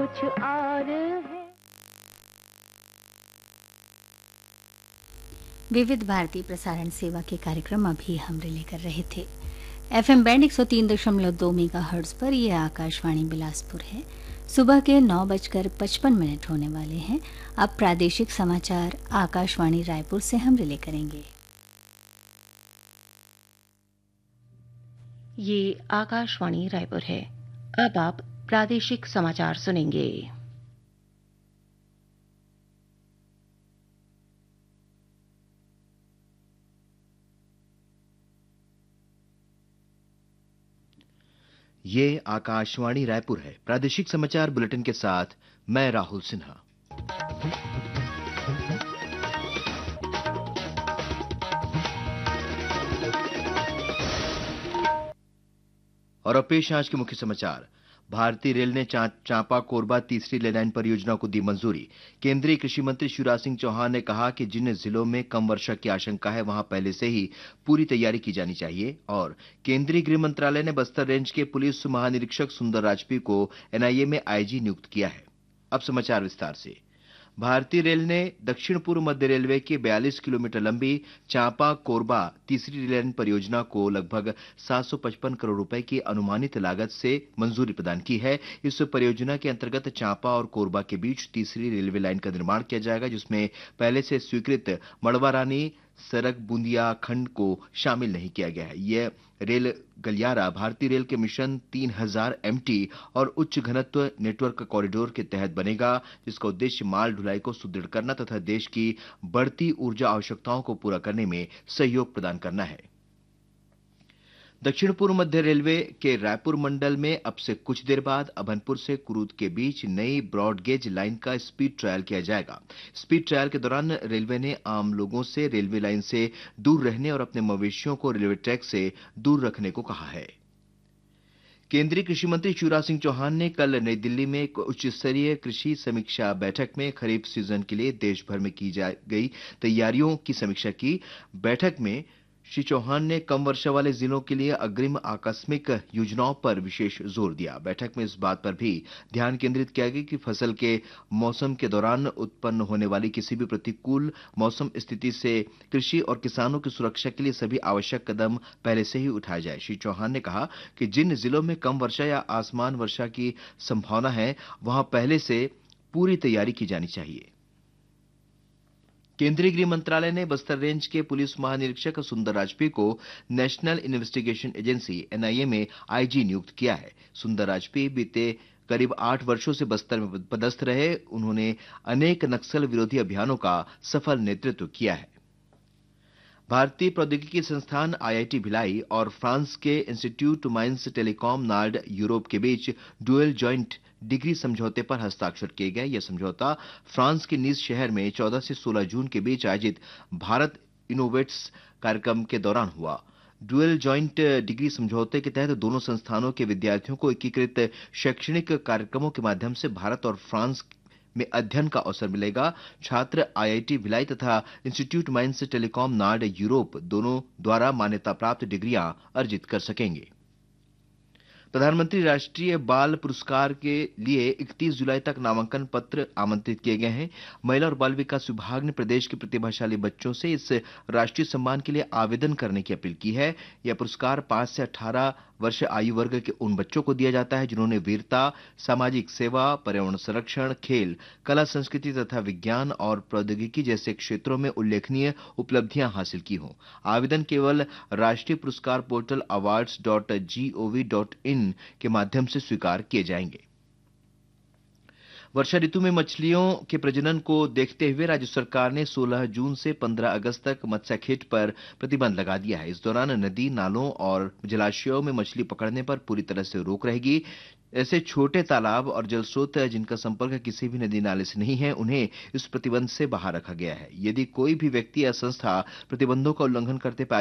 कुछ और है। विविध भारती प्रसारण सेवा के कार्यक्रम अभी हम रिले कर रहे थे। एफएम बैंड 103.2 मेगाहर्ट्ज पर यह आकाशवाणी बिलासपुर है। सुबह के 9:55 होने वाले हैं। अब प्रादेशिक समाचार आकाशवाणी रायपुर से हम रिले करेंगे। ये आकाशवाणी रायपुर है। अब आप प्रादेशिक समाचार सुनेंगे। ये आकाशवाणी रायपुर है। प्रादेशिक समाचार बुलेटिन के साथ मैं राहुल सिन्हा। और अब पेश आज के मुख्य समाचार। भारतीय रेल ने चांपा कोरबा तीसरी रेल लाइन परियोजना को दी मंजूरी। केंद्रीय कृषि मंत्री शिवराज सिंह चौहान ने कहा कि जिन जिलों में कम वर्षा की आशंका है वहां पहले से ही पूरी तैयारी की जानी चाहिए। और केंद्रीय गृह मंत्रालय ने बस्तर रेंज के पुलिस महानिरीक्षक सुंदर राजपी को एनआईए में आईजी नियुक्त किया है। अब समाचार विस्तार से। भारतीय रेल ने दक्षिण पूर्व मध्य रेलवे की 42 किलोमीटर लंबी चांपा कोरबा तीसरी रेल लाइन परियोजना को लगभग 755 करोड़ रुपए की अनुमानित लागत से मंजूरी प्रदान की है। इस परियोजना के अंतर्गत चांपा और कोरबा के बीच तीसरी रेलवे लाइन का निर्माण किया जाएगा, जिसमें पहले से स्वीकृत मड़वारानी सरक बूंदिया खंड को शामिल नहीं किया गया है। यह रेल गलियारा भारतीय रेल के मिशन 3000 एमटी और उच्च घनत्व नेटवर्क कॉरिडोर के तहत बनेगा, जिसका उद्देश्य माल ढुलाई को सुदृढ़ करना तथा देश की बढ़ती ऊर्जा आवश्यकताओं को पूरा करने में सहयोग प्रदान करना है। दक्षिण पूर्व मध्य रेलवे के रायपुर मंडल में अब से कुछ देर बाद अभनपुर से कुरूद के बीच नई ब्रॉड गेज लाइन का स्पीड ट्रायल किया जाएगा। स्पीड ट्रायल के दौरान रेलवे ने आम लोगों से रेलवे लाइन से दूर रहने और अपने मवेशियों को रेलवे ट्रैक से दूर रखने को कहा है। केंद्रीय कृषि मंत्री शिवराज सिंह चौहान ने कल नई दिल्ली में एक उच्च स्तरीय कृषि समीक्षा बैठक में खरीफ सीजन के लिए देश भर में की जा गई तैयारियों की समीक्षा की। बैठक में श्री चौहान ने कम वर्षा वाले जिलों के लिए अग्रिम आकस्मिक योजनाओं पर विशेष जोर दिया। बैठक में इस बात पर भी ध्यान केंद्रित किया गया कि फसल के मौसम के दौरान उत्पन्न होने वाली किसी भी प्रतिकूल मौसम स्थिति से कृषि और किसानों की सुरक्षा के लिए सभी आवश्यक कदम पहले से ही उठाए जाए। श्री चौहान ने कहा कि जिन जिलों में कम वर्षा या आसमान वर्षा की संभावना है वहां पहले से पूरी तैयारी की जानी चाहिए। केंद्रीय गृह मंत्रालय ने बस्तर रेंज के पुलिस महानिरीक्षक सुंदर राजपी को नेशनल इन्वेस्टिगेशन एजेंसी एनआईए में आईजी नियुक्त किया है। सुंदर राजपी बीते करीब 8 वर्षों से बस्तर में पदस्थ रहे। उन्होंने अनेक नक्सल विरोधी अभियानों का सफल नेतृत्व किया है। भारतीय प्रौद्योगिकी संस्थान आईआईटी भिलाई और फ्रांस के इंस्टीट्यूट माइंस टेलीकॉम नार्ड यूरोप के बीच डुअल जॉइंट डिग्री समझौते पर हस्ताक्षर किए गए। यह समझौता फ्रांस के नीस शहर में 14 से 16 जून के बीच आयोजित भारत इनोवेट्स कार्यक्रम के दौरान हुआ। डुअल जॉइंट डिग्री समझौते के तहत दोनों संस्थानों के विद्यार्थियों को एकीकृत शैक्षणिक कार्यक्रमों के माध्यम से भारत और फ्रांस में अध्ययन का अवसर मिलेगा। छात्र आईआईटी भिलाई तथा इंस्टीट्यूट माइंस टेलीकॉम नार्ड यूरोप दोनों द्वारा मान्यता प्राप्त डिग्रियां अर्जित कर सकेंगे। प्रधानमंत्री राष्ट्रीय बाल पुरस्कार के लिए 31 जुलाई तक नामांकन पत्र आमंत्रित किए गए हैं। महिला और बाल विकास विभाग ने प्रदेश के प्रतिभाशाली बच्चों से इस राष्ट्रीय सम्मान के लिए आवेदन करने की अपील की है। यह पुरस्कार 5 से 18 वर्ष आयु वर्ग के उन बच्चों को दिया जाता है जिन्होंने वीरता, सामाजिक सेवा, पर्यावरण संरक्षण, खेल, कला संस्कृति तथा विज्ञान और प्रौद्योगिकी जैसे क्षेत्रों में उल्लेखनीय उपलब्धियां हासिल की हों। आवेदन केवल राष्ट्रीय पुरस्कार पोर्टल awards.gov.in के माध्यम से स्वीकार किए जाएंगे। वर्षा ऋतु में मछलियों के प्रजनन को देखते हुए राज्य सरकार ने 16 जून से 15 अगस्त तक मत्स्याखेट पर प्रतिबंध लगा दिया है। इस दौरान नदी, नालों और जलाशयों में मछली पकड़ने पर पूरी तरह से रोक रहेगी। ऐसे छोटे तालाब और जल स्रोत जिनका संपर्क किसी भी नदी नाले से नहीं है, उन्हें इस प्रतिबंध से बाहर रखा गया है। यदि कोई भी व्यक्ति या संस्था प्रतिबंधों का उल्लंघन करते पाए